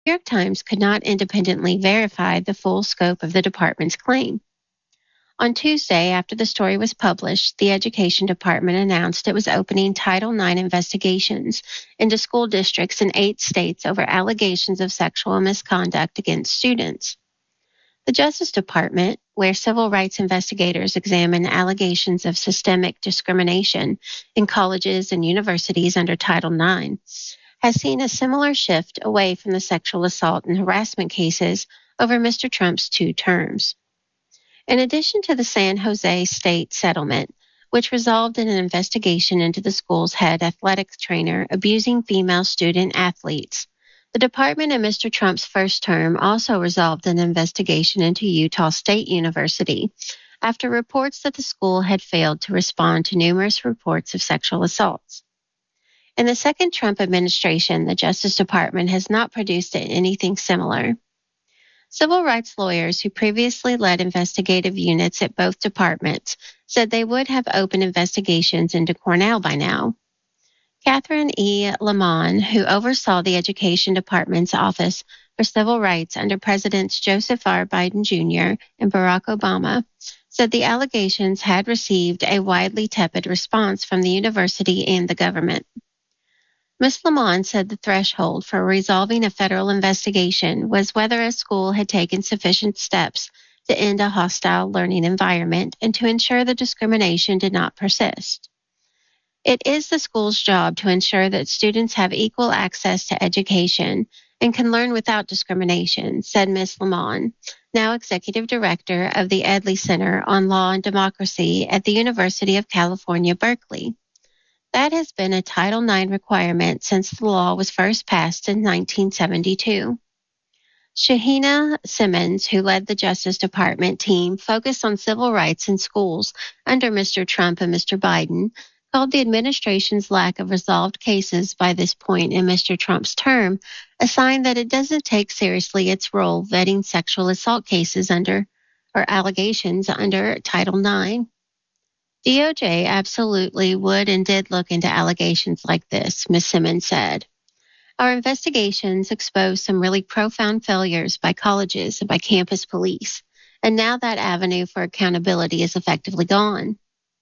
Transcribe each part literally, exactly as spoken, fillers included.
New York Times could not independently verify the full scope of the department's claim. On Tuesday, after the story was published, the Education Department announced it was opening Title nine investigations into school districts in eight states over allegations of sexual misconduct against students. The Justice Department, where civil rights investigators examine allegations of systemic discrimination in colleges and universities under Title nine, has seen a similar shift away from the sexual assault and harassment cases over Mister Trump's two terms. In addition to the San Jose State settlement, which resolved in an investigation into the school's head athletic trainer abusing female student athletes, the department in Mister Trump's first term also resolved an investigation into Utah State University after reports that the school had failed to respond to numerous reports of sexual assaults. In the second Trump administration, the Justice Department has not produced anything similar. Civil rights lawyers who previously led investigative units at both departments said they would have opened investigations into Cornell by now. Catherine E. Lamon, who oversaw the Education Department's Office for Civil Rights under Presidents Joseph R. Biden Junior and Barack Obama, said the allegations had received a widely tepid response from the university and the government. Miz Lamont said the threshold for resolving a federal investigation was whether a school had taken sufficient steps to end a hostile learning environment and to ensure the discrimination did not persist. It is the school's job to ensure that students have equal access to education and can learn without discrimination, said Miz Lamont, now executive director of the Edley Center on Law and Democracy at the University of California, Berkeley. That has been a Title nine requirement since the law was first passed in nineteen seventy-two. Shahina Simmons, who led the Justice Department team focused on civil rights in schools under Mister Trump and Mister Biden, called the administration's lack of resolved cases by this point in Mister Trump's term a sign that it doesn't take seriously its role vetting sexual assault cases under or allegations under Title nine. D O J absolutely would and did look into allegations like this, Miz Simmons said. Our investigations exposed some really profound failures by colleges and by campus police, and now that avenue for accountability is effectively gone.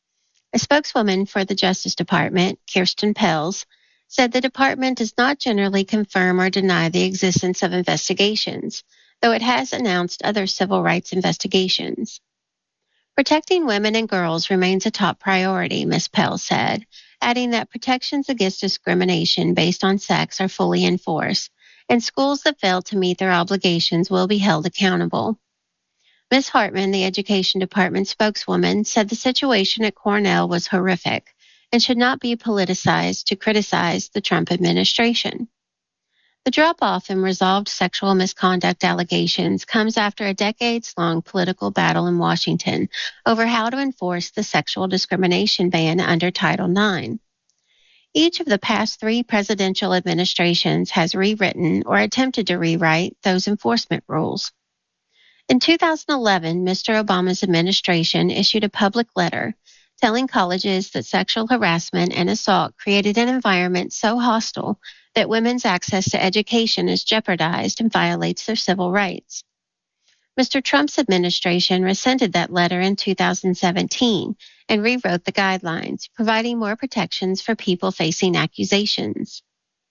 A spokeswoman for the Justice Department, Kirsten Pels, said the department does not generally confirm or deny the existence of investigations, though it has announced other civil rights investigations. Protecting women and girls remains a top priority, Miz Pels said, adding that protections against discrimination based on sex are fully enforced, and schools that fail to meet their obligations will be held accountable. Miz Hartman, the Education Department spokeswoman, said the situation at Cornell was horrific and should not be politicized to criticize the Trump administration. The drop-off in resolved sexual misconduct allegations comes after a decades-long political battle in Washington over how to enforce the sexual discrimination ban under Title nine. Each of the past three presidential administrations has rewritten or attempted to rewrite those enforcement rules. In two thousand eleven, Mister Obama's administration issued a public letter telling colleges that sexual harassment and assault created an environment so hostile that women's access to education is jeopardized and violates their civil rights. Mister Trump's administration rescinded that letter in two thousand seventeen and rewrote the guidelines, providing more protections for people facing accusations.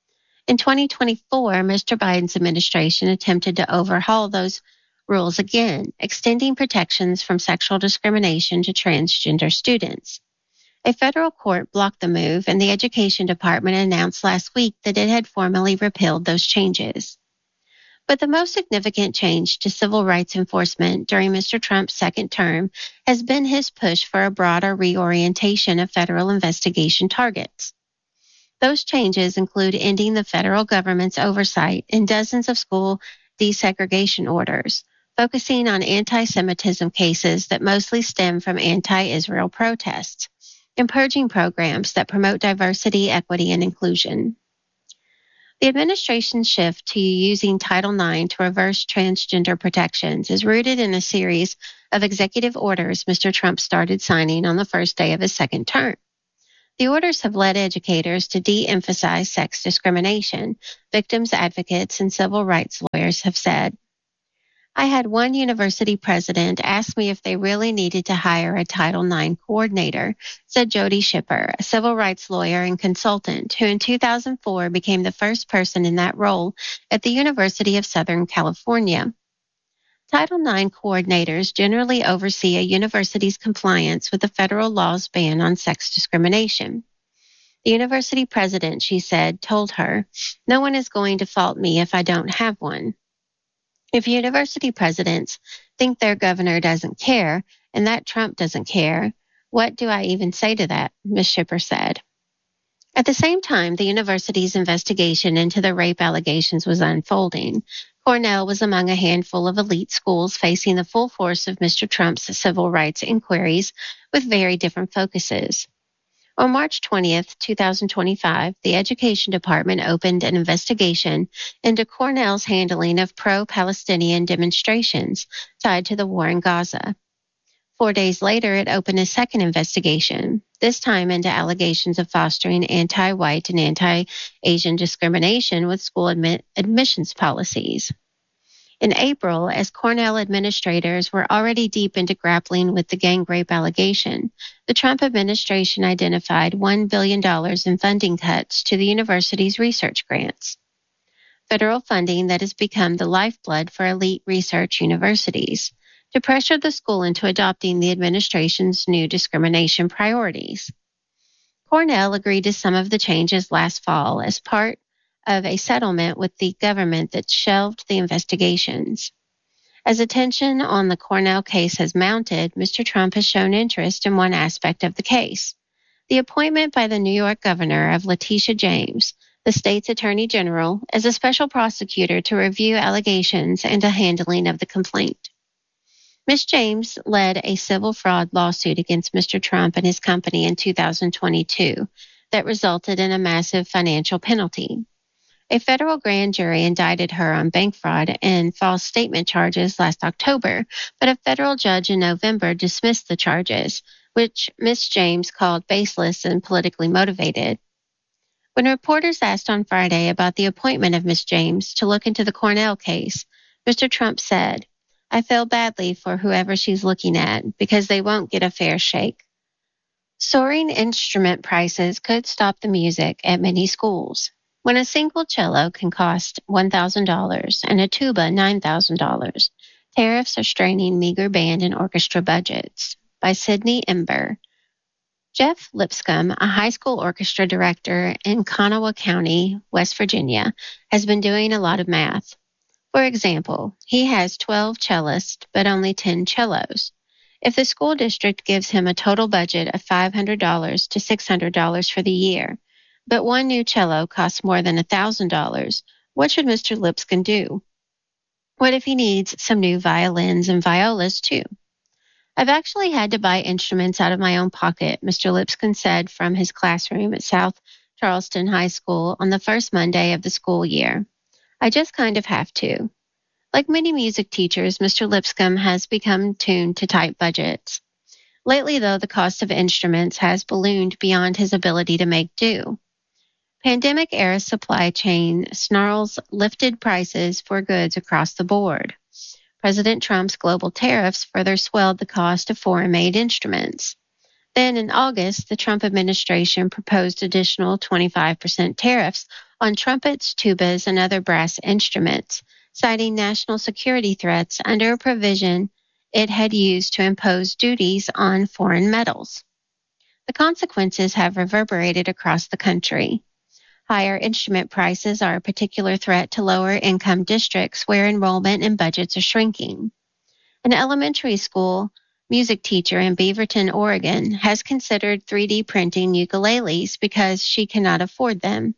In twenty twenty-four, Mister Biden's administration attempted to overhaul those rules again, extending protections from sexual discrimination to transgender students. A federal court blocked the move, and the Education Department announced last week that it had formally repealed those changes. But the most significant change to civil rights enforcement during Mister Trump's second term has been his push for a broader reorientation of federal investigation targets. Those changes include ending the federal government's oversight in dozens of school desegregation orders, focusing on anti-Semitism cases that mostly stem from anti-Israel protests, and purging programs that promote diversity, equity, and inclusion. The administration's shift to using Title nine to reverse transgender protections is rooted in a series of executive orders Mister Trump started signing on the first day of his second term. The orders have led educators to de-emphasize sex discrimination, victims advocates and civil rights lawyers have said. I had one university president ask me if they really needed to hire a Title nine coordinator, said Jody Shipper, a civil rights lawyer and consultant who in two thousand four became the first person in that role at the University of Southern California. Title nine coordinators generally oversee a university's compliance with the federal law's ban on sex discrimination. The university president, she said, told her, "No one is going to fault me if I don't have one." If university presidents think their governor doesn't care and that Trump doesn't care, what do I even say to that? Miz Shipper said. At the same time, the university's investigation into the rape allegations was unfolding. Cornell was among a handful of elite schools facing the full force of Mister Trump's civil rights inquiries with very different focuses. On March twentieth, twenty twenty-five, the Education Department opened an investigation into Cornell's handling of pro-Palestinian demonstrations tied to the war in Gaza. Four days later, it opened a second investigation, this time into allegations of fostering anti-white and anti-Asian discrimination with school admi- admissions policies. In April, as Cornell administrators were already deep into grappling with the gang rape allegation, the Trump administration identified one billion dollars in funding cuts to the university's research grants. Federal funding that has become the lifeblood for elite research universities, to pressure the school into adopting the administration's new discrimination priorities. Cornell agreed to some of the changes last fall as part of a settlement with the government that shelved the investigations. As attention on the Cornell case has mounted, Mister Trump has shown interest in one aspect of the case, the appointment by the New York governor of Letitia James, the state's attorney general, as a special prosecutor to review allegations and a handling of the complaint. Miz James led a civil fraud lawsuit against Mister Trump and his company in two thousand twenty-two that resulted in a massive financial penalty. A federal grand jury indicted her on bank fraud and false statement charges last October, but a federal judge in November dismissed the charges, which Miz James called baseless and politically motivated. When reporters asked on Friday about the appointment of Miz James to look into the Cornell case, Mister Trump said, "I feel badly for whoever she's looking at because they won't get a fair shake." Soaring instrument prices could stop the music at many schools. When a single cello can cost one thousand dollars and a tuba nine thousand dollars, tariffs are straining meager band and orchestra budgets. By Sidney Ember. Jeff Lipscomb, a high school orchestra director in Kanawha County, West Virginia, has been doing a lot of math. For example, he has twelve cellists, but only ten cellos. If the school district gives him a total budget of five hundred dollars to six hundred dollars for the year, but one new cello costs more than one thousand dollars, what should Mister Lipscomb do? What if he needs some new violins and violas too? I've actually had to buy instruments out of my own pocket, Mister Lipscomb said from his classroom at South Charleston High School on the first Monday of the school year. I just kind of have to. Like many music teachers, Mister Lipscomb has become tuned to tight budgets. Lately, though, the cost of instruments has ballooned beyond his ability to make do. Pandemic-era supply chain snarls lifted prices for goods across the board. President Trump's global tariffs further swelled the cost of foreign-made instruments. Then in August, the Trump administration proposed additional twenty-five percent tariffs on trumpets, tubas, and other brass instruments, citing national security threats under a provision it had used to impose duties on foreign metals. The consequences have reverberated across the country. Higher instrument prices are a particular threat to lower-income districts where enrollment and budgets are shrinking. An elementary school music teacher in Beaverton, Oregon, has considered three D printing ukuleles because she cannot afford them.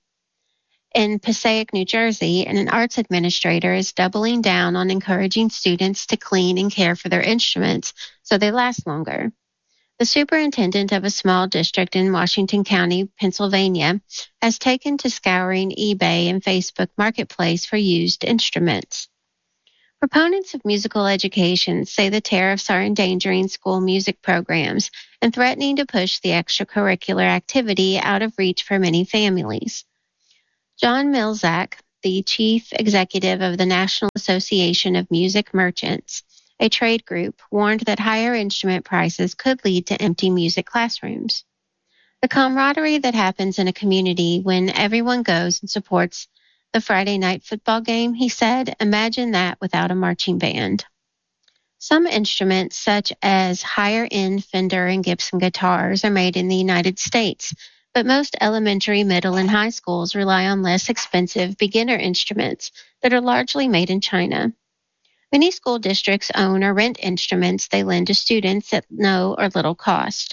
In Passaic, New Jersey, an arts administrator is doubling down on encouraging students to clean and care for their instruments so they last longer. The superintendent of a small district in Washington County, Pennsylvania, has taken to scouring eBay and Facebook Marketplace for used instruments. Proponents of musical education say the tariffs are endangering school music programs and threatening to push the extracurricular activity out of reach for many families. John Milzak, the chief executive of the National Association of Music Merchants, a trade group, warned that higher instrument prices could lead to empty music classrooms. The camaraderie that happens in a community when everyone goes and supports the Friday night football game, he said, imagine that without a marching band. Some instruments, such as higher-end Fender and Gibson guitars, are made in the United States, but most elementary, middle, and high schools rely on less expensive beginner instruments that are largely made in China. Many school districts own or rent instruments they lend to students at no or little cost.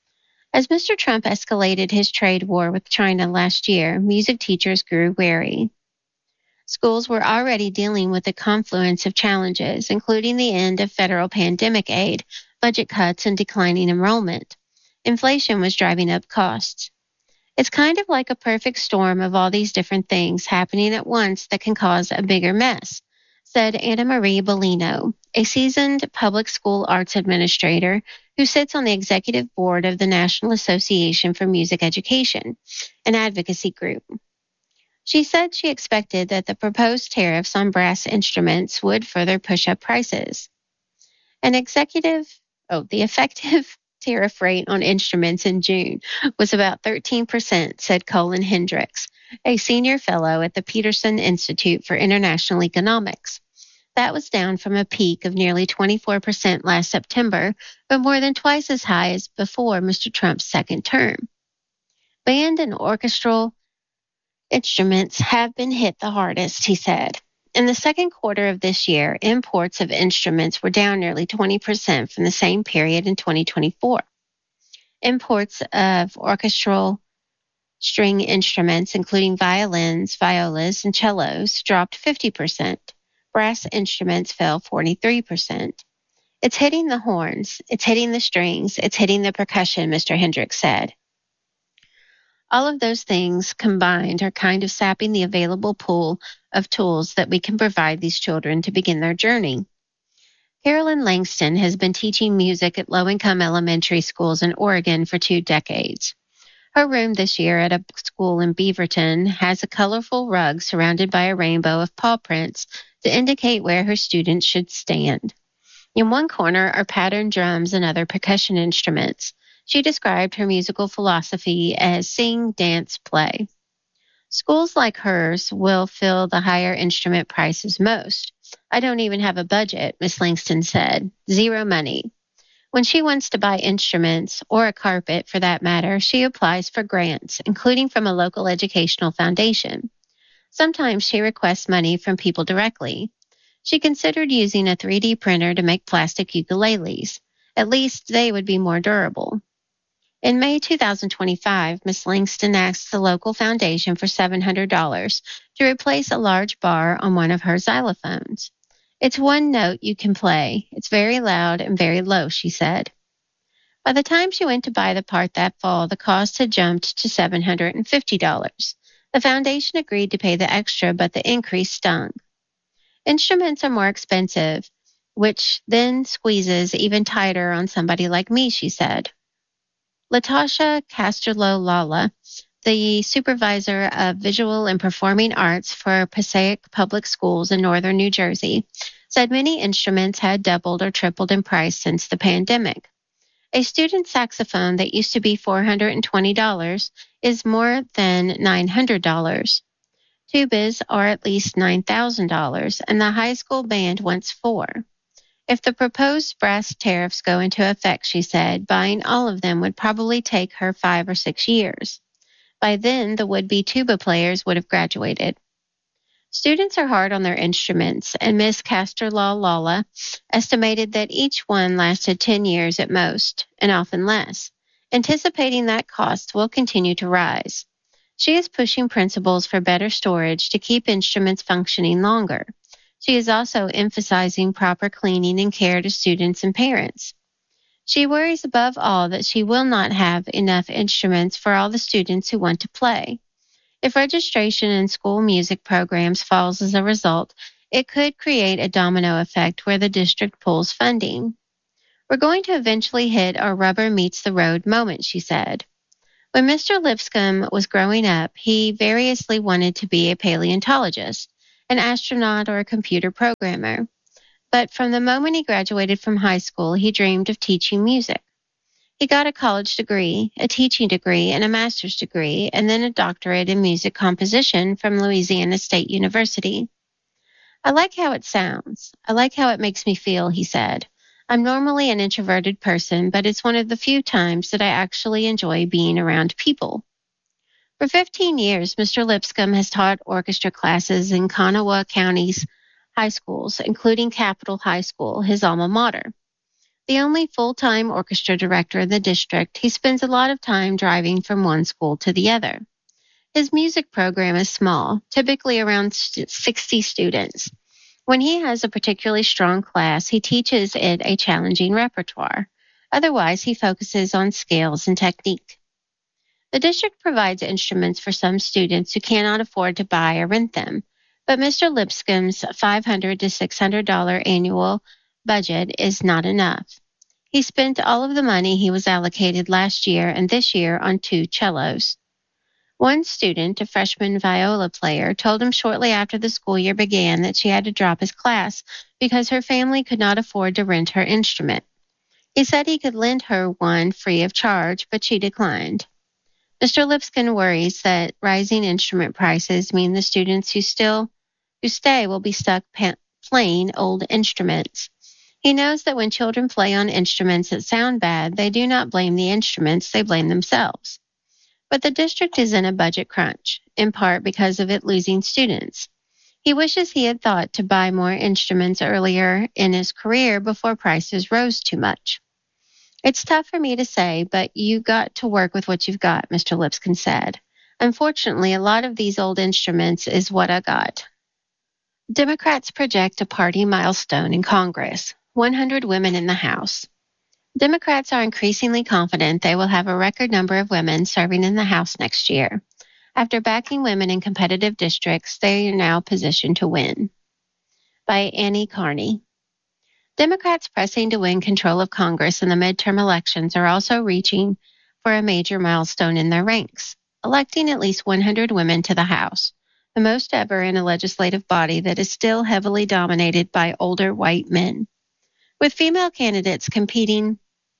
As Mister Trump escalated his trade war with China last year, music teachers grew wary. Schools were already dealing with a confluence of challenges, including the end of federal pandemic aid, budget cuts, and declining enrollment. Inflation was driving up costs. It's kind of like a perfect storm of all these different things happening at once that can cause a bigger mess, said Anna Marie Bellino, a seasoned public school arts administrator who sits on the executive board of the National Association for Music Education, an advocacy group. She said she expected that the proposed tariffs on brass instruments would further push up prices. An executive, oh, the effective tariff rate on instruments in June was about thirteen percent, said Colin Hendricks, a senior fellow at the Peterson Institute for International Economics. That was down from a peak of nearly twenty-four percent last September, but more than twice as high as before Mister Trump's second term. Band and orchestral instruments have been hit the hardest, he said. In the second quarter of this year, imports of instruments were down nearly twenty percent from the same period in twenty twenty-four. Imports of orchestral string instruments, including violins, violas, and cellos, dropped fifty percent. Brass instruments fell forty-three percent. It's hitting the horns, it's hitting the strings, it's hitting the percussion, Mister Hendricks said. All of those things combined are kind of sapping the available pool of tools that we can provide these children to begin their journey. Carolyn Langston has been teaching music at low-income elementary schools in Oregon for two decades. Her room this year at a school in Beaverton has a colorful rug surrounded by a rainbow of paw prints to indicate where her students should stand. In one corner are patterned drums and other percussion instruments. She described her musical philosophy as sing, dance, play. Schools like hers will feel the higher instrument prices most. I don't even have a budget, Miss Langston said. Zero money. When she wants to buy instruments, or a carpet for that matter, she applies for grants, including from a local educational foundation. Sometimes she requests money from people directly. She considered using a three D printer to make plastic ukuleles. At least they would be more durable. In May two thousand twenty-five, Miss Langston asked the local foundation for seven hundred dollars to replace a large bar on one of her xylophones. It's one note you can play. It's very loud and very low, she said. By the time she went to buy the part that fall, the cost had jumped to seven hundred fifty dollars. The foundation agreed to pay the extra, but the increase stung. Instruments are more expensive, which then squeezes even tighter on somebody like me, she said. Latasha Casterlo-Lala, the supervisor of visual and performing arts for Passaic Public Schools in northern New Jersey, said many instruments had doubled or tripled in price since the pandemic. A student saxophone that used to be four hundred twenty dollars is more than nine hundred dollars. Tubas are at least nine thousand dollars, and the high school band wants four. If the proposed brass tariffs go into effect, she said, buying all of them would probably take her five or six years. By then, the would-be tuba players would have graduated. Students are hard on their instruments, and Miss Casterlaw-Lala estimated that each one lasted ten years at most, and often less. Anticipating that costs will continue to rise. She is pushing principles for better storage to keep instruments functioning longer. She is also emphasizing proper cleaning and care to students and parents. She worries above all that she will not have enough instruments for all the students who want to play. If registration in school music programs falls as a result, it could create a domino effect where the district pulls funding. We're going to eventually hit our rubber meets the road moment, she said. When Mister Lipscomb was growing up, he variously wanted to be a paleontologist, an astronaut, or a computer programmer. But from the moment he graduated from high school, he dreamed of teaching music. He got a college degree, a teaching degree, and a master's degree, and then a doctorate in music composition from Louisiana State University. I like how it sounds. I like how it makes me feel, he said. I'm normally an introverted person, but it's one of the few times that I actually enjoy being around people. For fifteen years, Mister Lipscomb has taught orchestra classes in Kanawha County's high schools, including Capitol High School, his alma mater. The only full-time orchestra director in the district, he spends a lot of time driving from one school to the other. His music program is small, typically around sixty students. When he has a particularly strong class, he teaches it a challenging repertoire. Otherwise, he focuses on scales and technique. The district provides instruments for some students who cannot afford to buy or rent them, but Mister Lipscomb's five hundred to six hundred dollars annual budget is not enough. He spent all of the money he was allocated last year and this year on two cellos. One student, a freshman viola player, told him shortly after the school year began that she had to drop his class because her family could not afford to rent her instrument. He said he could lend her one free of charge, but she declined. Mister Lipscomb worries that rising instrument prices mean the students who still who stay will be stuck pa- playing old instruments. He knows that when children play on instruments that sound bad, they do not blame the instruments, they blame themselves. But the district is in a budget crunch, in part because of it losing students. He wishes he had thought to buy more instruments earlier in his career before prices rose too much. It's tough for me to say, but you got to work with what you've got, Mister Lipscomb said. Unfortunately, a lot of these old instruments is what I got. Democrats project a party milestone in Congress, one hundred women in the House. Democrats are increasingly confident they will have a record number of women serving in the House next year. After backing women in competitive districts, they are now positioned to win. By Annie Carney. Democrats pressing to win control of Congress in the midterm elections are also reaching for a major milestone in their ranks, electing at least one hundred women to the House, the most ever in a legislative body that is still heavily dominated by older white men. With female candidates competing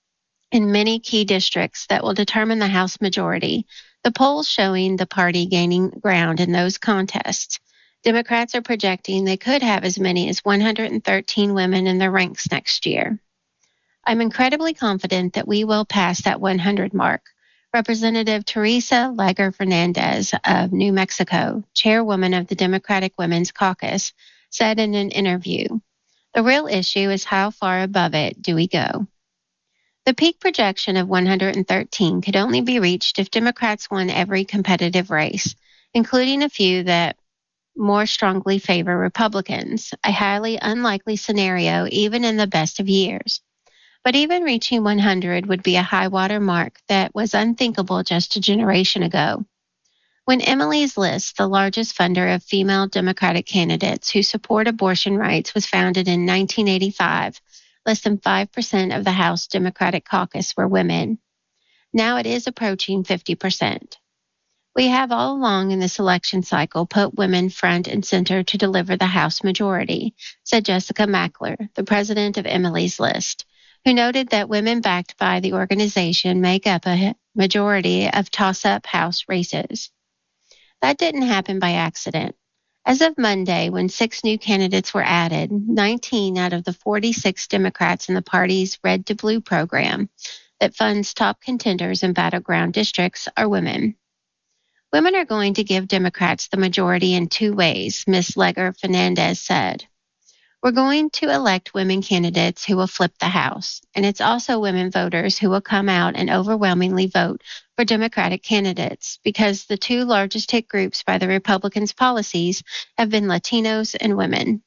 in many key districts that will determine the House majority, the polls showing the party gaining ground in those contests. Democrats are projecting they could have as many as one hundred thirteen women in their ranks next year. I'm incredibly confident that we will pass that one hundred mark. Representative Teresa Leger Fernandez of New Mexico, chairwoman of the Democratic Women's Caucus, said in an interview, "The real issue is how far above it do we go?" The peak projection of one hundred thirteen could only be reached if Democrats won every competitive race, including a few that more strongly favor Republicans, a highly unlikely scenario even in the best of years. But even reaching one hundred would be a high-water mark that was unthinkable just a generation ago. When Emily's List, the largest funder of female Democratic candidates who support abortion rights, was founded in nineteen eighty-five, less than five percent of the House Democratic caucus were women. Now it is approaching fifty percent. We have all along in this election cycle put women front and center to deliver the House majority, said Jessica Mackler, the president of Emily's List, who noted that women backed by the organization make up a majority of toss-up House races. That didn't happen by accident. As of Monday, when six new candidates were added, nineteen out of the forty-six Democrats in the party's Red to Blue program that funds top contenders in battleground districts are women. Women are going to give Democrats the majority in two ways, Miz Leger Fernandez said. We're going to elect women candidates who will flip the House, and it's also women voters who will come out and overwhelmingly vote for Democratic candidates because the two largest hit groups by the Republicans' policies have been Latinos and women.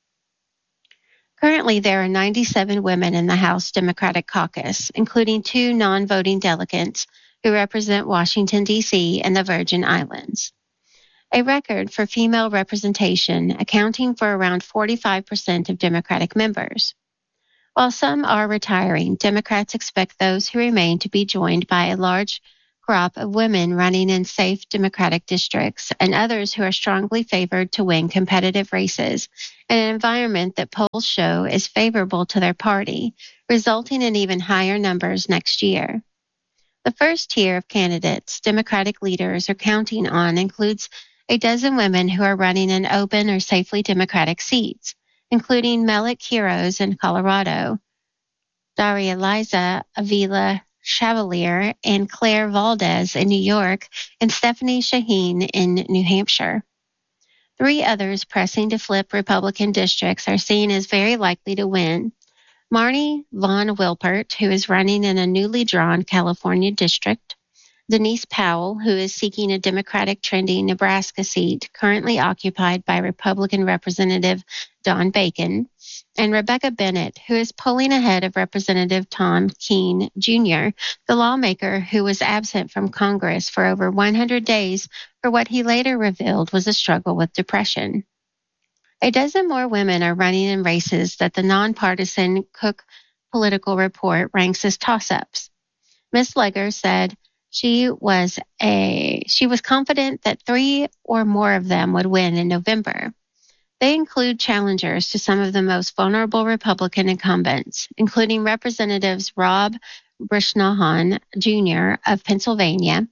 Currently, there are ninety-seven women in the House Democratic caucus, including two non-voting delegates who represent Washington, D C and the Virgin Islands. a record for female representation, accounting for around forty-five percent of Democratic members. While some are retiring, Democrats expect those who remain to be joined by a large crop of women running in safe Democratic districts and others who are strongly favored to win competitive races in an environment that polls show is favorable to their party, resulting in even higher numbers next year. The first tier of candidates Democratic leaders are counting on includes a dozen women who are running in open or safely Democratic seats, including Melik Quiros in Colorado, Daria Liza Avila Chevalier and Claire Valdez in New York, and Stephanie Shaheen in New Hampshire. Three others pressing to flip Republican districts are seen as very likely to win. Marnie Von Wilpert, who is running in a newly drawn California district, Denise Powell, who is seeking a Democratic trending Nebraska seat currently occupied by Republican Representative Don Bacon, and Rebecca Bennett, who is pulling ahead of Representative Tom Keene Junior, the lawmaker who was absent from Congress for over one hundred days for what he later revealed was a struggle with depression. A dozen more women are running in races that the nonpartisan Cook Political Report ranks as toss-ups. Miz Legger said she was a she was confident that three or more of them would win in November. They include challengers to some of the most vulnerable Republican incumbents, including Representatives Rob Brishnahan Junior of Pennsylvania,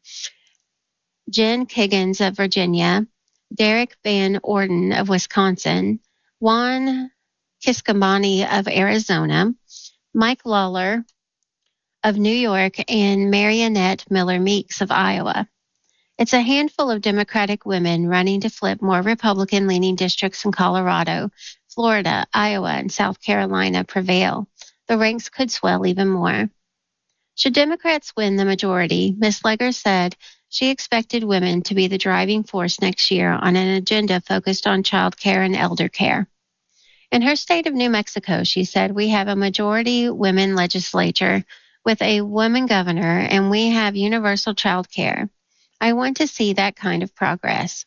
Jen Kiggins of Virginia, Derek Van Orden of Wisconsin, Juan Kiscomani of Arizona, Mike Lawler of New York, and Marionette Miller Meeks of Iowa. It's a handful of Democratic women running to flip more Republican-leaning districts in Colorado, Florida, Iowa, and South Carolina prevail. The ranks could swell even more. Should Democrats win the majority, Miz Legger said she expected women to be the driving force next year on an agenda focused on child care and elder care. In her state of New Mexico, she said, we have a majority women legislature with a woman governor, and we have universal child care. I want to see that kind of progress.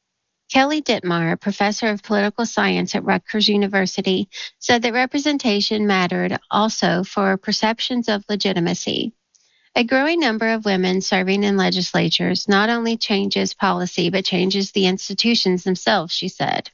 Kelly Dittmar, a professor of political science at Rutgers University, said that representation mattered also for perceptions of legitimacy. A growing number of women serving in legislatures not only changes policy, but changes the institutions themselves, she said.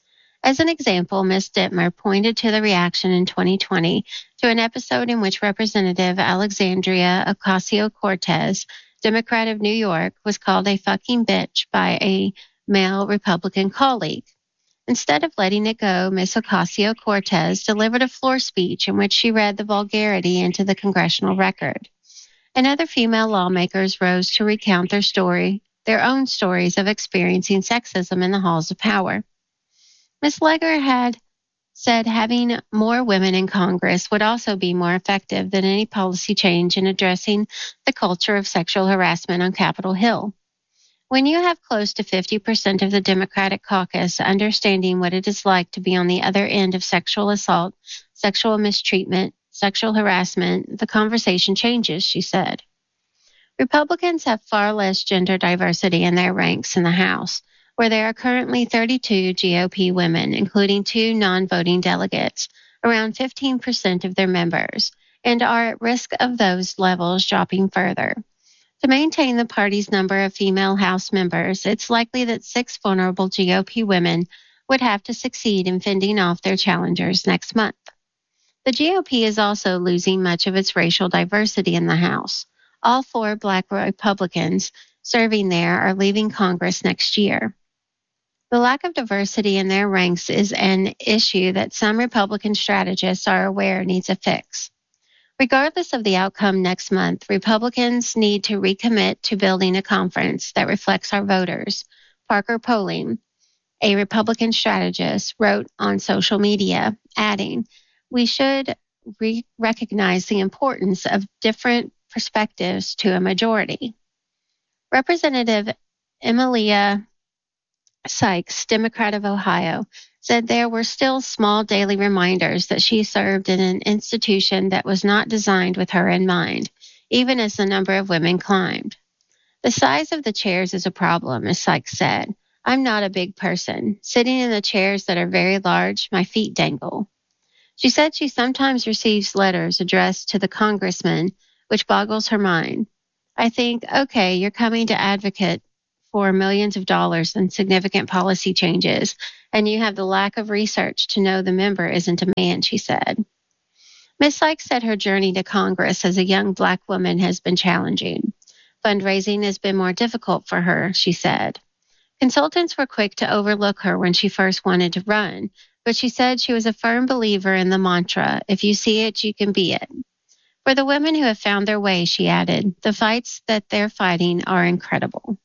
As an example, Miz Dittmar pointed to the reaction in twenty twenty to an episode in which Representative Alexandria Ocasio-Cortez, Democrat of New York, was called a fucking bitch by a male Republican colleague. Instead of letting it go, Miz Ocasio-Cortez delivered a floor speech in which she read the vulgarity into the congressional record. And other female lawmakers rose to recount their story, their own stories of experiencing sexism in the halls of power. Miz Legger had said having more women in Congress would also be more effective than any policy change in addressing the culture of sexual harassment on Capitol Hill. When you have close to fifty percent of the Democratic caucus understanding what it is like to be on the other end of sexual assault, sexual mistreatment, sexual harassment, the conversation changes, she said. Republicans have far less gender diversity in their ranks in the House, where there are currently thirty-two G O P women, including two non-voting delegates, around fifteen percent of their members, and are at risk of those levels dropping further. To maintain the party's number of female House members, it's likely that six vulnerable G O P women would have to succeed in fending off their challengers next month. The G O P is also losing much of its racial diversity in the House. All four Black Republicans serving there are leaving Congress next year. The lack of diversity in their ranks is an issue that some Republican strategists are aware needs a fix. Regardless of the outcome next month, Republicans need to recommit to building a conference that reflects our voters. Parker Poling, a Republican strategist, wrote on social media, adding, we should re- recognize the importance of different perspectives to a majority. Representative Emilia Sykes, Democrat of Ohio, said there were still small daily reminders that she served in an institution that was not designed with her in mind, even as the number of women climbed. The size of the chairs is a problem, as Sykes said. I'm not a big person. Sitting in the chairs that are very large, my feet dangle. She said she sometimes receives letters addressed to the congressman, which boggles her mind. I think, okay, you're coming to advocate for millions of dollars and significant policy changes, and you have the lack of research to know the member isn't a man, she said. Miz Sykes said her journey to Congress as a young black woman has been challenging. Fundraising has been more difficult for her, she said. Consultants were quick to overlook her when she first wanted to run, but she said she was a firm believer in the mantra, if you see it, you can be it. For the women who have found their way, she added, the fights that they're fighting are incredible.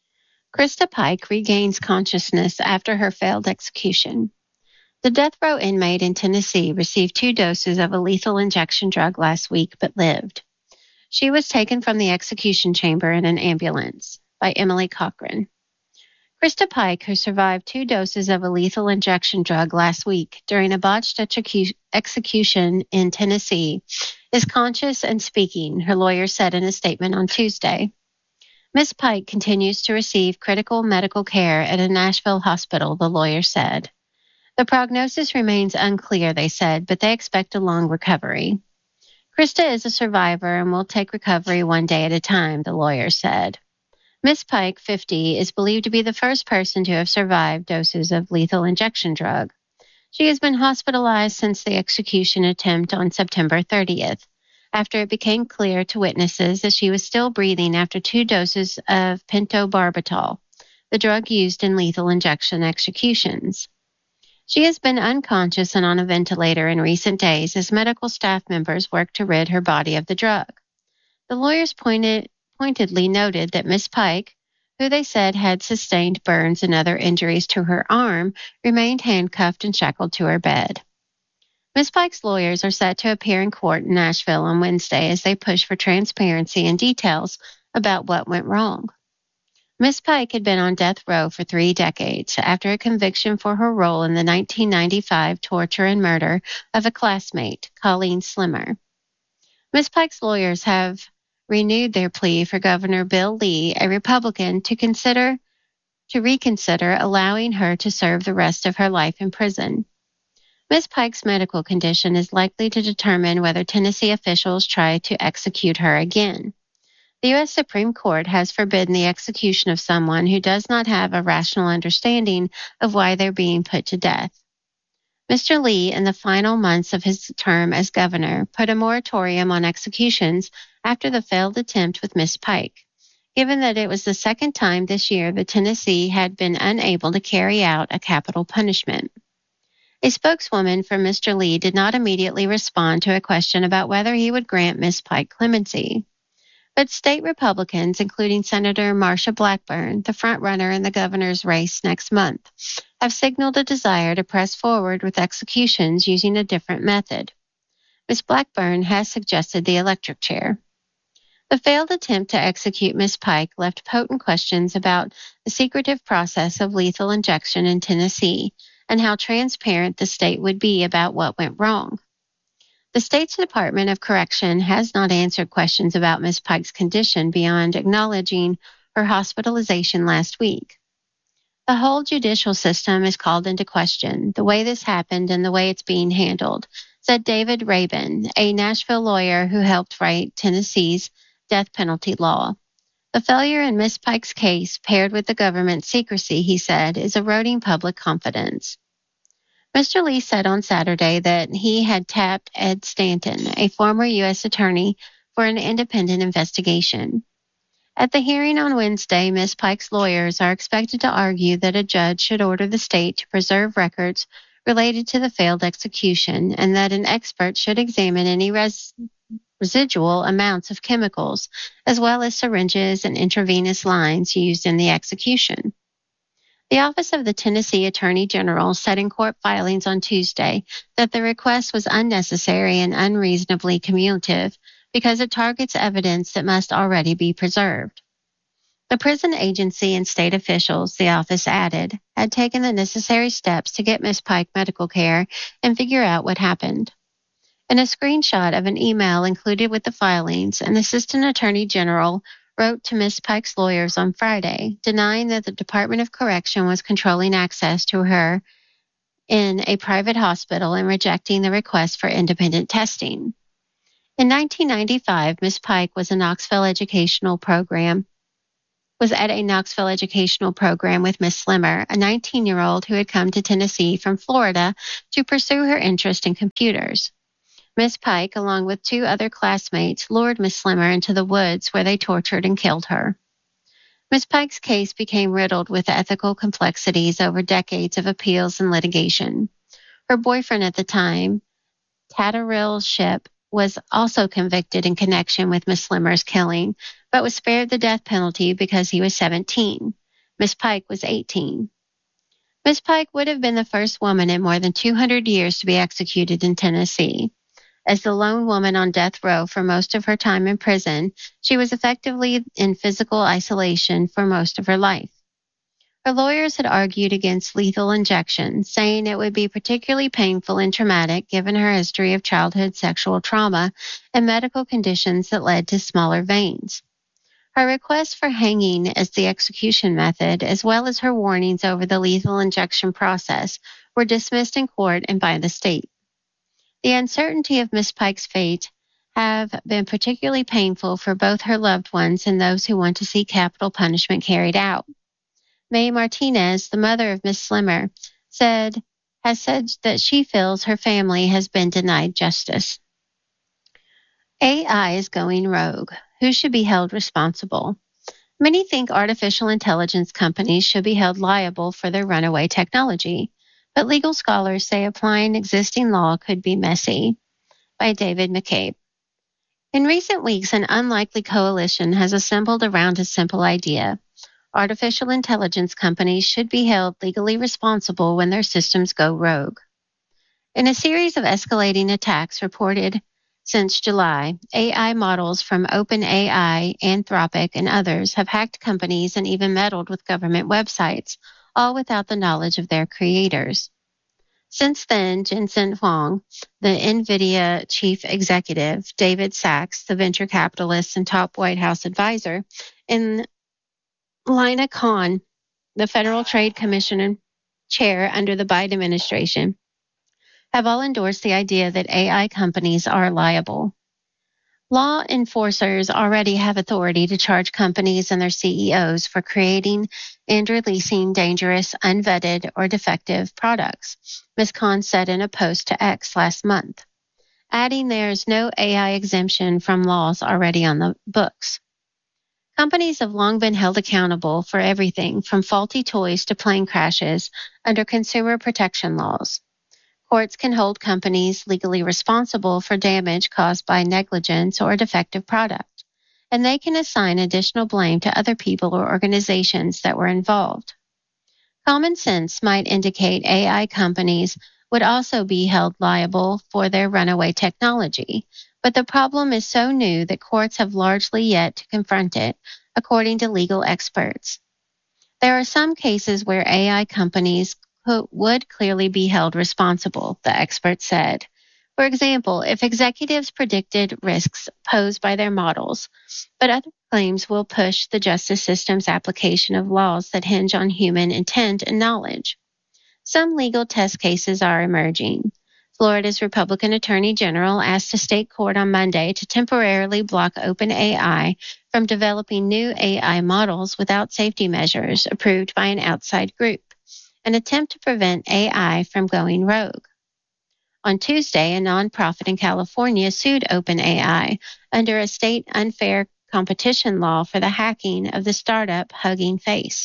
Krista Pike regains consciousness after her failed execution. The death row inmate in Tennessee received two doses of a lethal injection drug last week but lived. She was taken from the execution chamber in an ambulance. By Emily Cochran. Krista Pike, who survived two doses of a lethal injection drug last week during a botched execu- execution in Tennessee, is conscious and speaking, her lawyer said in a statement on Tuesday. Miz Pike continues to receive critical medical care at a Nashville hospital, the lawyer said. The prognosis remains unclear, they said, but they expect a long recovery. Krista is a survivor and will take recovery one day at a time, the lawyer said. Miz Pike, fifty, is believed to be the first person to have survived doses of lethal injection drug. She has been hospitalized since the execution attempt on September thirtieth, after it became clear to witnesses that she was still breathing after two doses of pentobarbital, the drug used in lethal injection executions. She has been unconscious and on a ventilator in recent days as medical staff members work to rid her body of the drug. The lawyers pointed, pointedly noted that Miz Pike, who they said had sustained burns and other injuries to her arm, remained handcuffed and shackled to her bed. Miz Pike's lawyers are set to appear in court in Nashville on Wednesday as they push for transparency and details about what went wrong. Miz Pike had been on death row for three decades after a conviction for her role in the nineteen ninety-five torture and murder of a classmate, Colleen Slimmer. Miz Pike's lawyers have renewed their plea for Governor Bill Lee, a Republican, to consider to reconsider allowing her to serve the rest of her life in prison. Miz Pike's medical condition is likely to determine whether Tennessee officials try to execute her again. The U S Supreme Court has forbidden the execution of someone who does not have a rational understanding of why they're being put to death. Mister Lee, in the final months of his term as governor, put a moratorium on executions after the failed attempt with Miz Pike, given that it was the second time this year that Tennessee had been unable to carry out a capital punishment. A spokeswoman for Mister Lee did not immediately respond to a question about whether he would grant Miz Pike clemency. But state Republicans, including Senator Marsha Blackburn, the frontrunner in the governor's race next month, have signaled a desire to press forward with executions using a different method. Miz Blackburn has suggested the electric chair. The failed attempt to execute Miz Pike left potent questions about the secretive process of lethal injection in Tennessee and how transparent the state would be about what went wrong. The state's Department of Correction has not answered questions about Miz Pike's condition beyond acknowledging her hospitalization last week. The whole judicial system is called into question, the way this happened and the way it's being handled, said David Rabin, a Nashville lawyer who helped write Tennessee's death penalty law. The failure in Miz Pike's case, paired with the government's secrecy, he said, is eroding public confidence. Mister Lee said on Saturday that he had tapped Ed Stanton, a former U S attorney, for an independent investigation. At the hearing on Wednesday, Miz Pike's lawyers are expected to argue that a judge should order the state to preserve records related to the failed execution and that an expert should examine any res- residual amounts of chemicals, as well as syringes and intravenous lines used in the execution. The Office of the Tennessee Attorney General said in court filings on Tuesday that the request was unnecessary and unreasonably cumulative because it targets evidence that must already be preserved. The prison agency and state officials, the office added, had taken the necessary steps to get Miz Pike medical care and figure out what happened. In a screenshot of an email included with the filings, an Assistant Attorney General wrote to Miz Pike's lawyers on Friday, denying that the Department of Correction was controlling access to her in a private hospital and rejecting the request for independent testing. In nineteen ninety-five, Miz Pike was a Knoxville educational program was at a Knoxville educational program with Miss Slimmer, a nineteen-year-old who had come to Tennessee from Florida to pursue her interest in computers. Miss Pike, along with two other classmates, lured Miss Slimmer into the woods where they tortured and killed her. Miss Pike's case became riddled with ethical complexities over decades of appeals and litigation. Her boyfriend at the time, Tatteril Ship, was also convicted in connection with Miss Slimmer's killing, but was spared the death penalty because he was seventeen. Miss Pike was eighteen. Miss Pike would have been the first woman in more than two hundred years to be executed in Tennessee. As the lone woman on death row for most of her time in prison, she was effectively in physical isolation for most of her life. Her lawyers had argued against lethal injection, saying it would be particularly painful and traumatic given her history of childhood sexual trauma and medical conditions that led to smaller veins. Her request for hanging as the execution method, as well as her warnings over the lethal injection process, were dismissed in court and by the state. The uncertainty of Miss Pike's fate have been particularly painful for both her loved ones and those who want to see capital punishment carried out. Mae Martinez, the mother of Miss Slimmer, said has said that she feels her family has been denied justice. A I is going rogue. Who should be held responsible? Many think artificial intelligence companies should be held liable for their runaway technology, but legal scholars say applying existing law could be messy. By David McCabe. In recent weeks, an unlikely coalition has assembled around a simple idea. Artificial intelligence companies should be held legally responsible when their systems go rogue. In a series of escalating attacks reported since July, A I models from OpenAI, Anthropic, and others have hacked companies and even meddled with government websites, all without the knowledge of their creators. Since then, Jensen Huang, the NVIDIA chief executive, David Sachs, the venture capitalist and top White House advisor, and Lina Khan, the Federal Trade Commission chair under the Biden administration, have all endorsed the idea that A I companies are liable. Law enforcers already have authority to charge companies and their C E Os for creating and releasing dangerous, unvetted, or defective products, Miz Khan said in a post to X last month, adding there is no A I exemption from laws already on the books. Companies have long been held accountable for everything from faulty toys to plane crashes under consumer protection laws. Courts can hold companies legally responsible for damage caused by negligence or a defective product, and they can assign additional blame to other people or organizations that were involved. Common sense might indicate A I companies would also be held liable for their runaway technology, but the problem is so new that courts have largely yet to confront it, according to legal experts. There are some cases where A I companies could, would clearly be held responsible, the experts said. For example, if executives predicted risks posed by their models, but other claims will push the justice system's application of laws that hinge on human intent and knowledge. Some legal test cases are emerging. Florida's Republican Attorney General asked a state court on Monday to temporarily block OpenAI from developing new A I models without safety measures approved by an outside group, an attempt to prevent A I from going rogue. On Tuesday, a nonprofit in California sued OpenAI under a state unfair competition law for the hacking of the startup Hugging Face.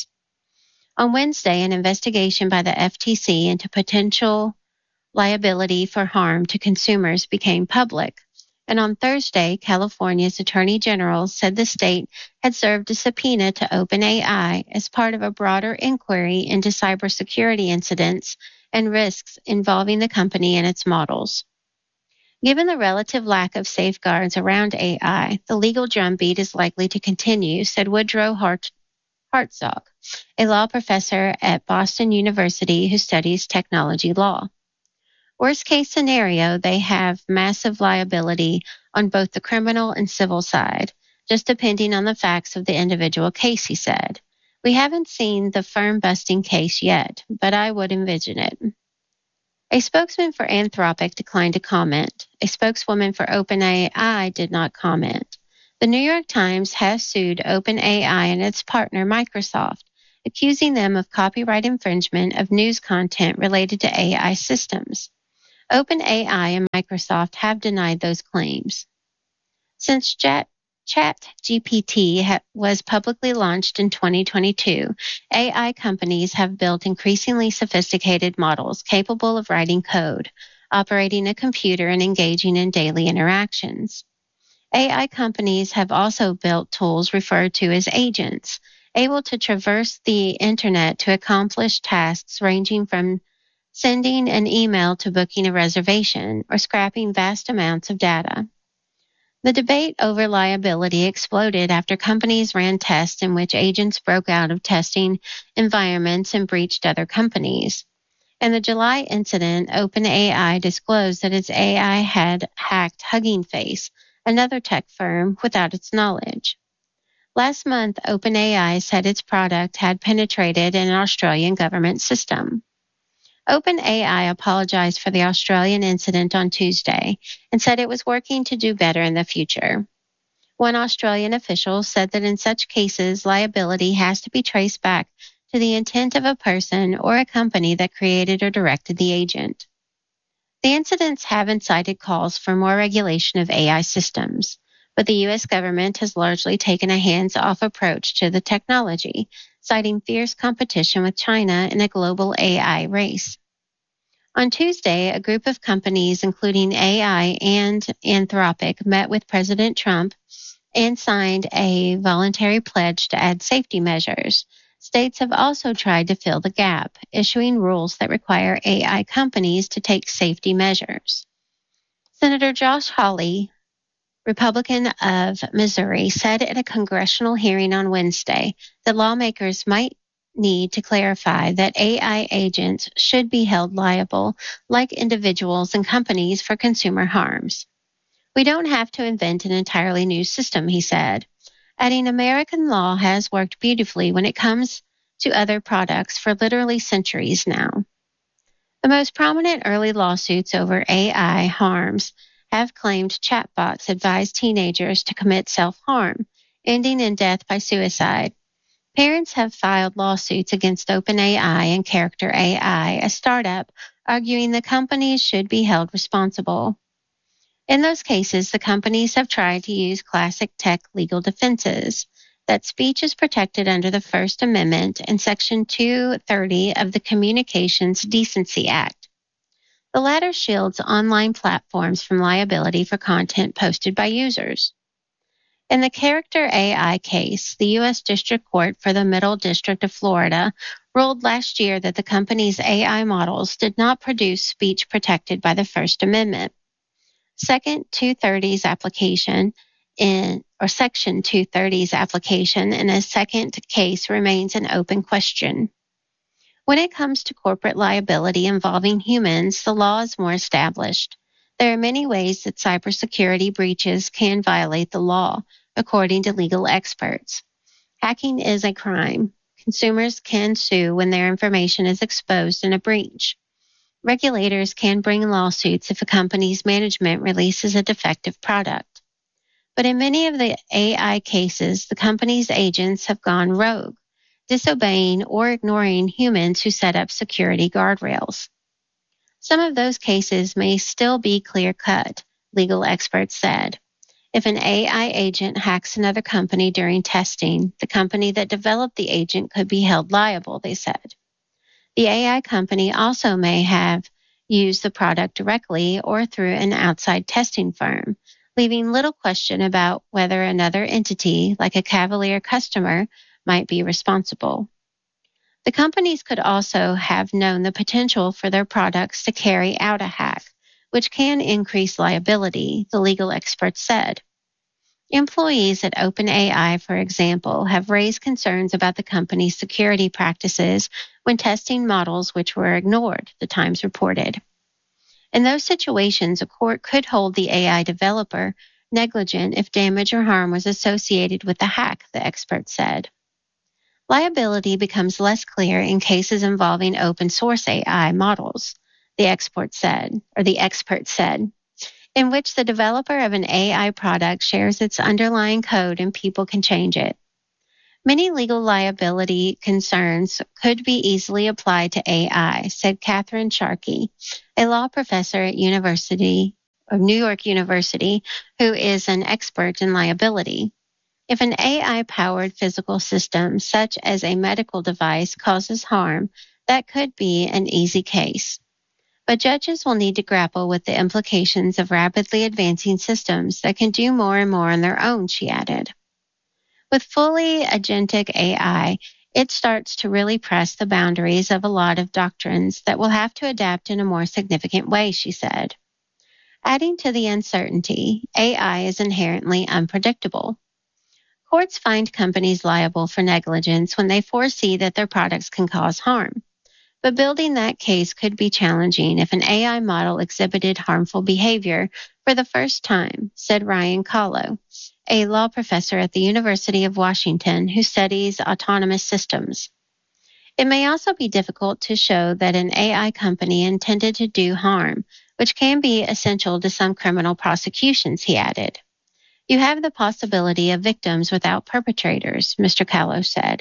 On Wednesday, an investigation by the F T C into potential liability for harm to consumers became public, and on Thursday, California's Attorney General said the state had served a subpoena to OpenAI as part of a broader inquiry into cybersecurity incidents and risks involving the company and its models. Given the relative lack of safeguards around A I, the legal drumbeat is likely to continue, said Woodrow Hart- Hartzog, a law professor at Boston University who studies technology law. Worst case scenario, they have massive liability on both the criminal and civil side. just depending on the facts of the individual case, he said. We haven't seen the firm-busting case yet, but I would envision it. A spokesman for Anthropic declined to comment. A spokeswoman for OpenAI did not comment. The New York Times has sued OpenAI and its partner Microsoft, accusing them of copyright infringement of news content related to A I systems. OpenAI and Microsoft have denied those claims. Since Chat ChatGPT ha- was publicly launched in twenty twenty-two, A I companies have built increasingly sophisticated models capable of writing code, operating a computer, and engaging in daily interactions. A I companies have also built tools referred to as agents, able to traverse the internet to accomplish tasks ranging from sending an email to booking a reservation or scrapping vast amounts of data. The debate over liability exploded after companies ran tests in which agents broke out of testing environments and breached other companies. In the July incident, OpenAI disclosed that its A I had hacked Hugging Face, another tech firm, without its knowledge. Last month, OpenAI said its product had penetrated an Australian government system. OpenAI apologized for the Australian incident on Tuesday and said it was working to do better in the future. One Australian official said that in such cases, liability has to be traced back to the intent of a person or a company that created or directed the agent. The incidents have incited calls for more regulation of A I systems, but the U S government has largely taken a hands-off approach to the technology, citing fierce competition with China in a global A I race. On Tuesday, a group of companies, including A I and Anthropic, met with President Trump and signed a voluntary pledge to add safety measures. States have also tried to fill the gap, issuing rules that require A I companies to take safety measures. Senator Josh Hawley, Republican of Missouri, said at a congressional hearing on Wednesday that lawmakers might need to clarify that A I agents should be held liable, like individuals and companies, for consumer harms. We don't have to invent an entirely new system, he said, adding American law has worked beautifully when it comes to other products for literally centuries now. The most prominent early lawsuits over A I harms have claimed chatbots advise teenagers to commit self-harm, ending in death by suicide. Parents have filed lawsuits against OpenAI and Character A I, a startup, arguing the companies should be held responsible. In those cases, the companies have tried to use classic tech legal defenses, that speech is protected under the First Amendment and Section two thirty of the Communications Decency Act. The latter shields online platforms from liability for content posted by users. In the Character A I case, the U S District Court for the Middle District of Florida ruled last year that the company's A I models did not produce speech protected by the First Amendment. Second two thirty's application in or Section two thirty's application in a second case remains an open question. When it comes to corporate liability involving humans, the law is more established. There are many ways that cybersecurity breaches can violate the law, according to legal experts. Hacking is a crime. Consumers can sue when their information is exposed in a breach. Regulators can bring lawsuits if a company's management releases a defective product. But in many of the A I cases, the company's agents have gone rogue, disobeying or ignoring humans who set up security guardrails. Some of those cases may still be clear-cut, legal experts said. If an A I agent hacks another company during testing, the company that developed the agent could be held liable, they said. The A I company also may have used the product directly or through an outside testing firm, leaving little question about whether another entity, like a Cavalier customer, might be responsible. The companies could also have known the potential for their products to carry out a hack, which can increase liability, the legal experts said. Employees at OpenAI, for example, have raised concerns about the company's security practices when testing models which were ignored, the Times reported. In those situations, a court could hold the A I developer negligent if damage or harm was associated with the hack, the expert said. Liability becomes less clear in cases involving open source A I models, the expert said, or the expert said, in which the developer of an A I product shares its underlying code and people can change it. Many legal liability concerns could be easily applied to A I, said Catherine Sharkey, a law professor at University of New York University, who is an expert in liability. If an A I-powered physical system, such as a medical device, causes harm, that could be an easy case. But judges will need to grapple with the implications of rapidly advancing systems that can do more and more on their own, she added. With fully agentic A I, it starts to really press the boundaries of a lot of doctrines that will have to adapt in a more significant way, she said. Adding to the uncertainty, A I is inherently unpredictable. Courts find companies liable for negligence when they foresee that their products can cause harm. But building that case could be challenging if an A I model exhibited harmful behavior for the first time, said Ryan Kahlo, a law professor at the University of Washington who studies autonomous systems. It may also be difficult to show that an A I company intended to do harm, which can be essential to some criminal prosecutions, he added. You have the possibility of victims without perpetrators, Mister Kahlo said.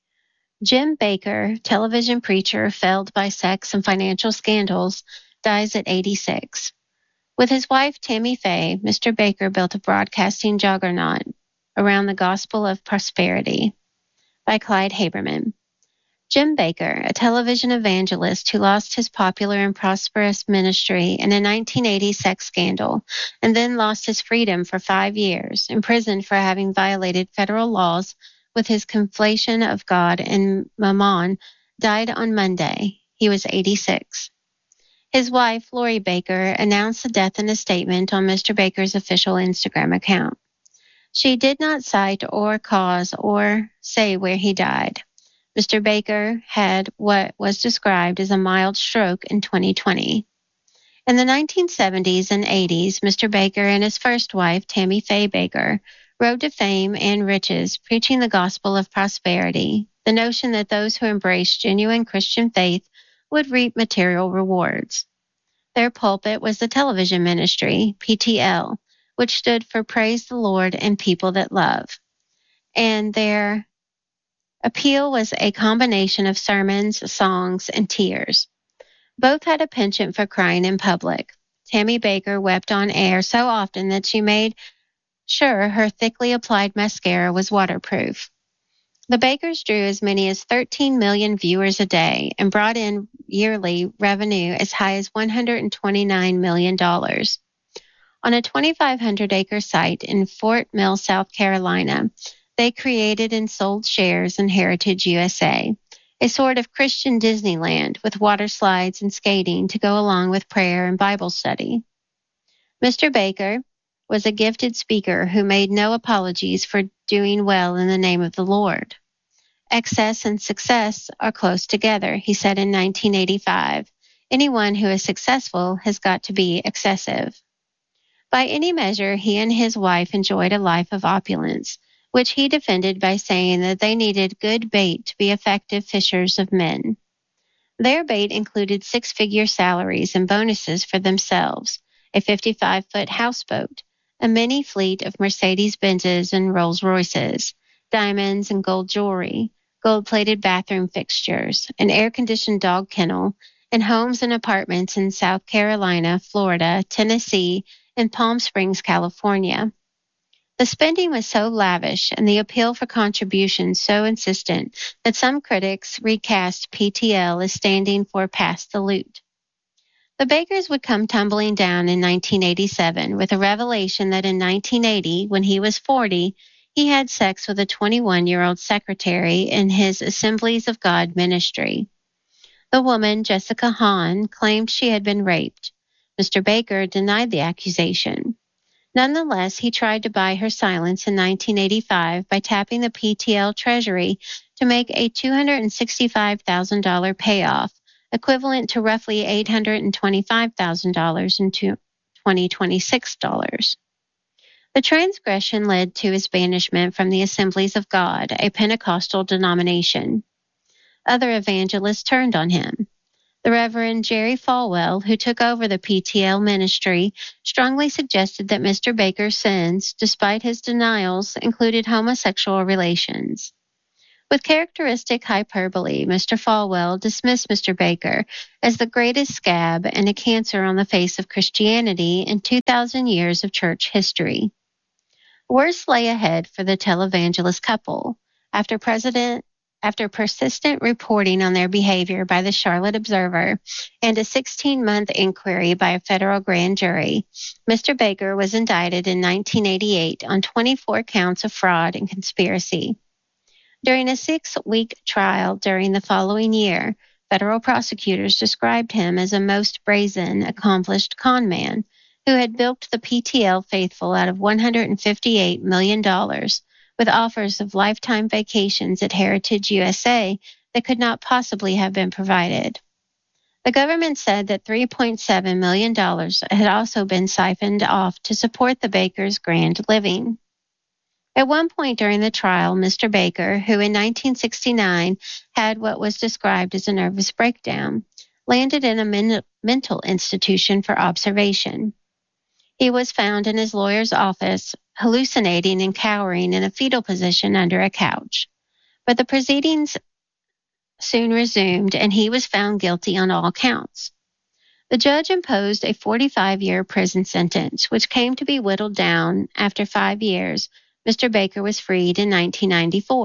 Jim Baker, television preacher failed by sex and financial scandals, dies at eighty-six. With his wife, Tammy Faye, Mister Baker built a broadcasting juggernaut around the gospel of prosperity, by Clyde Haberman. Jim Baker, a television evangelist who lost his popular and prosperous ministry in a nineteen eighty sex scandal and then lost his freedom for five years, imprisoned for having violated federal laws with his conflation of God and Mammon, died on Monday. He was eighty-six. His wife, Lori Baker, announced the death in a statement on Mister Baker's official Instagram account. She did not cite or cause or say where he died. Mister Baker had what was described as a mild stroke in twenty twenty. In the nineteen seventies and eighties, Mister Baker and his first wife, Tammy Faye Baker, rode to fame and riches, preaching the gospel of prosperity, the notion that those who embraced genuine Christian faith would reap material rewards. Their pulpit was the television ministry, P T L, which stood for Praise the Lord and People That Love. And their appeal was a combination of sermons, songs, and tears. Both had a penchant for crying in public. Tammy Baker wept on air so often that she made sure her thickly applied mascara was waterproof. The Bakers drew as many as thirteen million viewers a day and brought in yearly revenue as high as one hundred twenty-nine million dollars. On a twenty-five hundred acre site in Fort Mill, South Carolina, they created and sold shares in Heritage U S A, a sort of Christian Disneyland with water slides and skating to go along with prayer and Bible study. Mister Baker was a gifted speaker who made no apologies for doing well in the name of the Lord. Excess and success are close together, he said in nineteen eighty-five. Anyone who is successful has got to be excessive. By any measure, he and his wife enjoyed a life of opulence, which he defended by saying that they needed good bait to be effective fishers of men. Their bait included six-figure salaries and bonuses for themselves, a fifty-five foot houseboat, a mini fleet of Mercedes-Benzes and Rolls-Royces, diamonds and gold jewelry, gold-plated bathroom fixtures, an air-conditioned dog kennel, and homes and apartments in South Carolina, Florida, Tennessee, and Palm Springs, California. The spending was so lavish and the appeal for contributions so insistent that some critics recast P T L as standing for Pass the Loot. The Bakers would come tumbling down in nineteen eighty-seven with a revelation that in nineteen eighty, when he was forty, he had sex with a twenty-one-year-old secretary in his Assemblies of God ministry. The woman, Jessica Hahn, claimed she had been raped. Mister Baker denied the accusation. Nonetheless, he tried to buy her silence in nineteen eighty-five by tapping the P T L Treasury to make a two hundred sixty-five thousand dollars payoff, equivalent to roughly eight hundred twenty-five thousand dollars in twenty twenty-six dollars. The transgression led to his banishment from the Assemblies of God, a Pentecostal denomination. Other evangelists turned on him. The Reverend Jerry Falwell, who took over the P T L ministry, strongly suggested that Mister Baker's sins, despite his denials, included homosexual relations. With characteristic hyperbole, Mister Falwell dismissed Mister Baker as the greatest scab and a cancer on the face of Christianity in two thousand years of church history. Worse lay ahead for the televangelist couple. After President After persistent reporting on their behavior by the Charlotte Observer and a sixteen-month inquiry by a federal grand jury, Mister Baker was indicted in nineteen eighty-eight on twenty-four counts of fraud and conspiracy. During a six-week trial during the following year, federal prosecutors described him as a most brazen, accomplished con man who had bilked the P T L faithful out of one hundred fifty-eight million dollars, with offers of lifetime vacations at Heritage U S A that could not possibly have been provided. The government said that three point seven million dollars had also been siphoned off to support the Bakers' grand living. At one point during the trial, Mister Baker, who in nineteen sixty-nine had what was described as a nervous breakdown, landed in a men- mental institution for observation. He was found in his lawyer's office, hallucinating and cowering in a fetal position under a couch. But the proceedings soon resumed, and he was found guilty on all counts. The judge imposed a forty-five-year prison sentence, which came to be whittled down. After five years, Mister Baker was freed in nineteen ninety-four.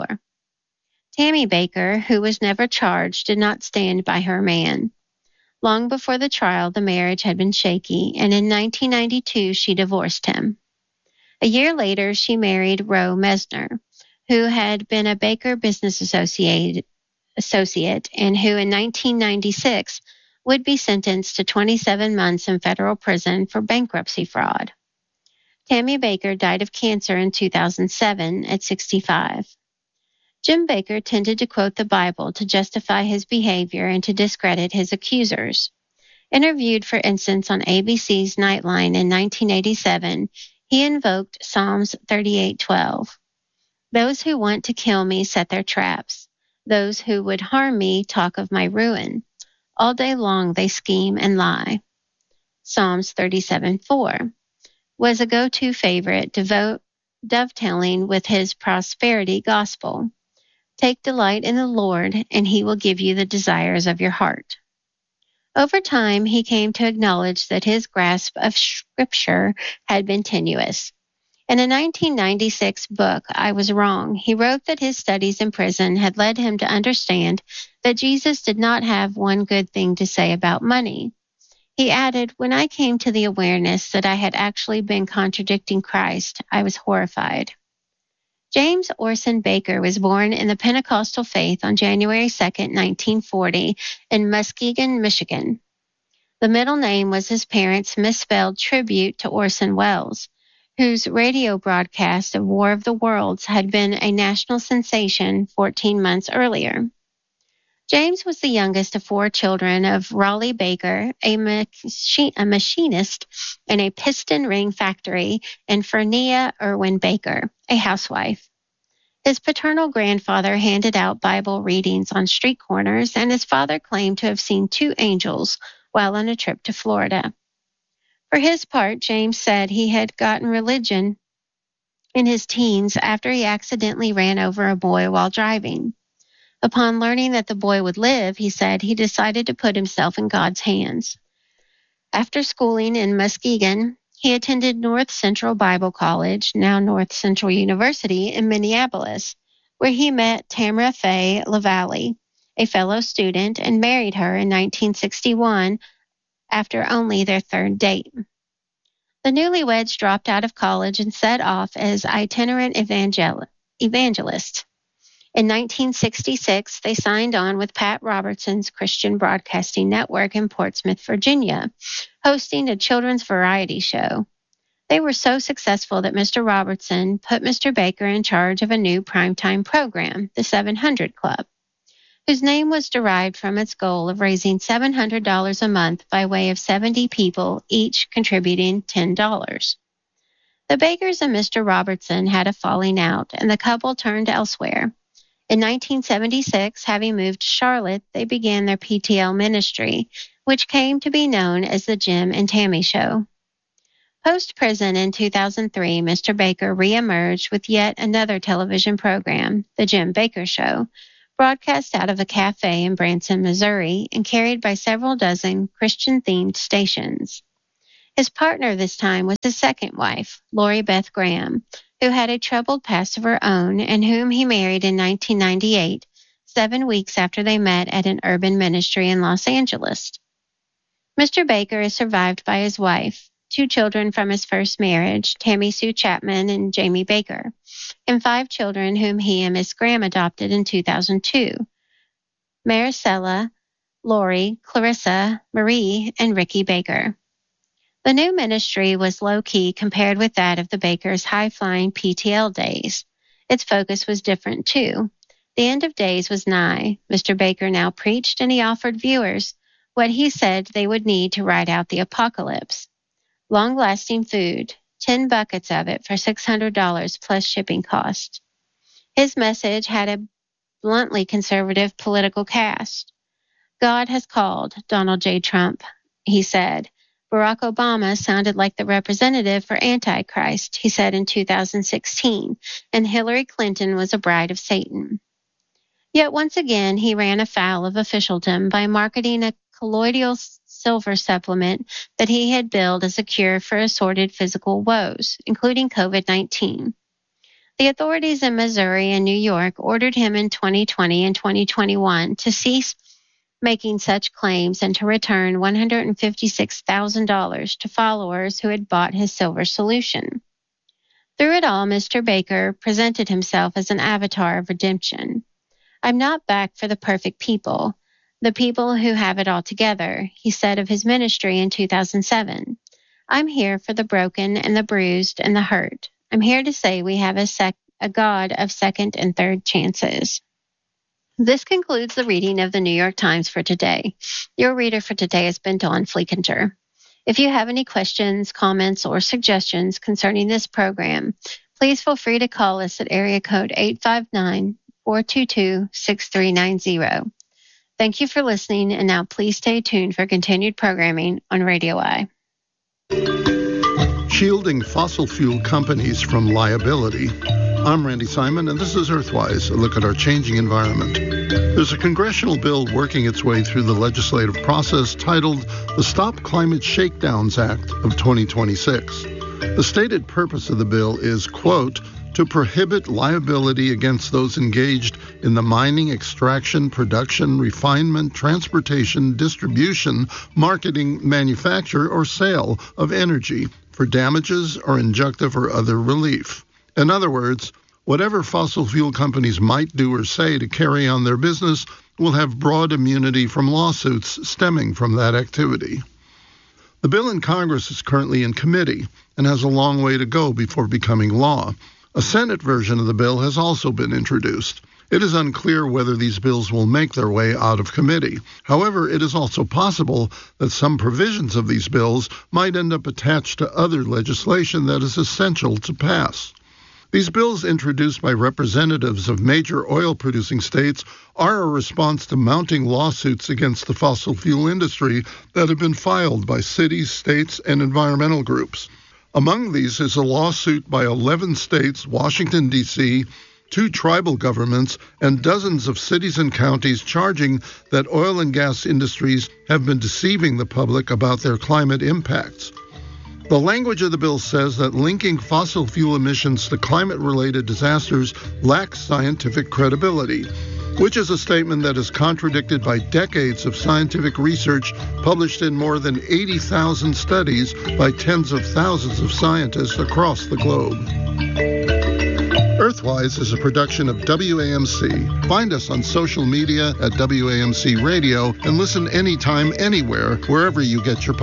Tammy Baker, who was never charged, did not stand by her man. Long before the trial, the marriage had been shaky, and in nineteen ninety-two she divorced him. A year later, she married Roe Mesner, who had been a Baker business associate, associate and who in nineteen ninety-six would be sentenced to twenty-seven months in federal prison for bankruptcy fraud. Tammy Baker died of cancer in two thousand seven at sixty-five. Jim Baker tended to quote the Bible to justify his behavior and to discredit his accusers. Interviewed, for instance, on A B C's Nightline in nineteen eighty-seven, he invoked Psalms thirty-eight twelve. Those who want to kill me set their traps. Those who would harm me talk of my ruin. All day long they scheme and lie. Psalms thirty-seven four was a go-to favorite, devote, dovetailing with his prosperity gospel. Take delight in the Lord, and he will give you the desires of your heart. Over time, he came to acknowledge that his grasp of Scripture had been tenuous. In a nineteen ninety-six book, I Was Wrong, he wrote that his studies in prison had led him to understand that Jesus did not have one good thing to say about money. He added, when I came to the awareness that I had actually been contradicting Christ, I was horrified. James Orson Baker was born in the Pentecostal faith on January second, nineteen forty, in Muskegon, Michigan. The middle name was his parents' misspelled tribute to Orson Welles, whose radio broadcast of War of the Worlds had been a national sensation fourteen months earlier. James was the youngest of four children of Raleigh Baker, a, machi- a machinist in a piston ring factory, and Fernia Irwin Baker, a housewife. His paternal grandfather handed out Bible readings on street corners, and his father claimed to have seen two angels while on a trip to Florida. For his part, James said he had gotten religion in his teens after he accidentally ran over a boy while driving. Upon learning that the boy would live, he said he decided to put himself in God's hands. After schooling in Muskegon, he attended North Central Bible College, now North Central University, in Minneapolis, where he met Tamara Faye LaValle, a fellow student, and married her in nineteen sixty-one after only their third date. The newlyweds dropped out of college and set off as itinerant evangel- evangelists. In nineteen sixty-six, they signed on with Pat Robertson's Christian Broadcasting Network in Portsmouth, Virginia, hosting a children's variety show. They were so successful that Mister Robertson put Mister Baker in charge of a new primetime program, the seven hundred Club, whose name was derived from its goal of raising seven hundred dollars a month by way of seventy people, each contributing ten dollars. The Bakers and Mister Robertson had a falling out, and the couple turned elsewhere. In nineteen seventy-six, having moved to Charlotte, they began their P T L ministry, which came to be known as the Jim and Tammy Show. Post-prison in two thousand three, Mister Baker reemerged with yet another television program, The Jim Baker Show, broadcast out of a cafe in Branson, Missouri, and carried by several dozen Christian-themed stations. His partner this time was his second wife, Lori Beth Graham, who had a troubled past of her own and whom he married in nineteen ninety-eight, seven weeks after they met at an urban ministry in Los Angeles. Mister Baker is survived by his wife, two children from his first marriage, Tammy Sue Chapman and Jamie Baker, and five children whom he and Miss Graham adopted in two thousand two, Maricela, Lori, Clarissa, Marie, and Ricky Baker. The new ministry was low-key compared with that of the Bakers' high-flying P T L days. Its focus was different, too. The end of days was nigh. Mister Baker now preached, and he offered viewers what he said they would need to ride out the apocalypse. Long-lasting food, ten buckets of it for six hundred dollars plus shipping cost. His message had a bluntly conservative political cast. God has called Donald J. Trump, he said. Barack Obama sounded like the representative for Antichrist, he said in two thousand sixteen, and Hillary Clinton was a bride of Satan. Yet once again, he ran afoul of officialdom by marketing a colloidal silver supplement that he had billed as a cure for assorted physical woes, including COVID nineteen. The authorities in Missouri and New York ordered him in twenty twenty and twenty twenty-one to cease making such claims and to return one hundred fifty-six thousand dollars to followers who had bought his silver solution. Through it all, Mister Baker presented himself as an avatar of redemption. I'm not back for the perfect people, the people who have it all together, he said of his ministry in two thousand seven. I'm here for the broken and the bruised and the hurt. I'm here to say we have a, sec- a God of second and third chances. This concludes the reading of the New York Times for today. Your reader for today has been Dawn Fleekinger. If you have any questions, comments, or suggestions concerning this program, please feel free to call us at area code eight five nine, four two two, six three nine zero. Thank you for listening, and now please stay tuned for continued programming on Radio I. Shielding fossil fuel companies from liability. I'm Randy Simon, and this is Earthwise, a look at our changing environment. There's a congressional bill working its way through the legislative process titled the Stop Climate Shakedowns Act of twenty twenty-six. The stated purpose of the bill is, quote, to prohibit liability against those engaged in the mining, extraction, production, refinement, transportation, distribution, marketing, manufacture, or sale of energy for damages or injunctive or other relief. In other words, whatever fossil fuel companies might do or say to carry on their business will have broad immunity from lawsuits stemming from that activity. The bill in Congress is currently in committee and has a long way to go before becoming law. A Senate version of the bill has also been introduced. It is unclear whether these bills will make their way out of committee. However, it is also possible that some provisions of these bills might end up attached to other legislation that is essential to pass. These bills, introduced by representatives of major oil-producing states, are a response to mounting lawsuits against the fossil fuel industry that have been filed by cities, states, and environmental groups. Among these is a lawsuit by eleven states, Washington, D C, two tribal governments, and dozens of cities and counties charging that oil and gas industries have been deceiving the public about their climate impacts. The language of the bill says that linking fossil fuel emissions to climate-related disasters lacks scientific credibility, which is a statement that is contradicted by decades of scientific research published in more than eighty thousand studies by tens of thousands of scientists across the globe. Earthwise is a production of W A M C. Find us on social media at W A M C Radio and listen anytime, anywhere, wherever you get your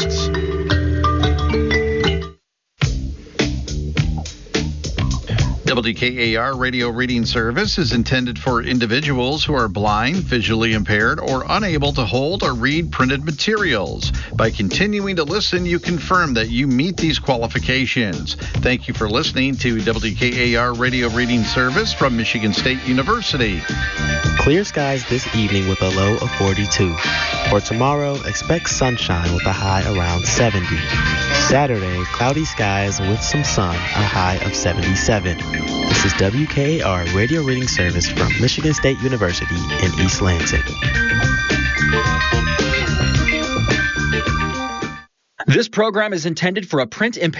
podcasts. W K A R Radio Reading Service is intended for individuals who are blind, visually impaired, or unable to hold or read printed materials. By continuing to listen, you confirm that you meet these qualifications. Thank you for listening to W K A R Radio Reading Service from Michigan State University. Clear skies this evening with a low of forty-two. For tomorrow, expect sunshine with a high around seventy. Saturday, cloudy skies with some sun, a high of seventy-seven. This is W K A R Radio Reading Service from Michigan State University in East Lansing. This program is intended for a print impairment